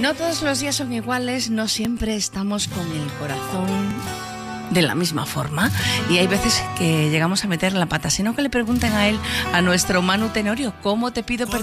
No todos los días son iguales, no siempre estamos con el corazón de la misma forma y hay veces que llegamos a meter la pata. Sino que le pregunten a él, a nuestro Manu Tenorio, ¿cómo te pido perdón?